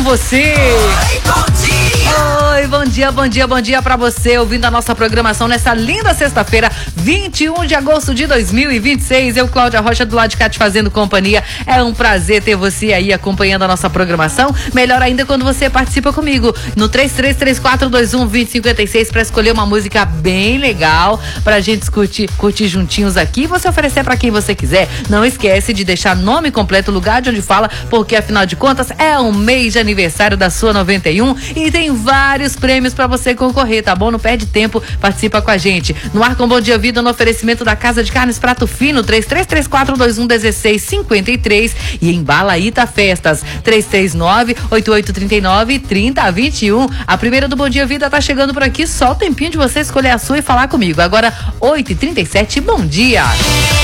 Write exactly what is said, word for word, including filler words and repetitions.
você. Oi, bom dia. Oi, bom dia, bom dia, bom dia pra você, ouvindo a nossa programação nessa linda sexta-feira, vinte e um de agosto de dois mil e vinte e seis. Eu, Cláudia Rocha, do lado de cá te fazendo companhia. É um prazer ter você aí acompanhando a nossa programação. Melhor ainda quando você participa comigo no três três três quatro dois um dois zero cinco seis pra escolher uma música bem legal pra gente curtir, curtir juntinhos aqui e você oferecer pra quem você quiser. Não esquece de deixar nome completo, lugar de onde fala, porque afinal de contas é um mês de aniversário da sua noventa e um e tem vários prêmios pra você concorrer, tá bom? Não perde tempo, participa com a gente. No ar com Bom Dia Vida, no oferecimento da Casa de Carnes Prato Fino, três três três quatro dois um um seis cinco três e em Balaíta Festas, três três nove oito oito três nove três zero dois um. A primeira do Bom Dia Vida tá chegando por aqui, só o tempinho de você escolher a sua e falar comigo. Agora, oito e trinta e sete, bom dia!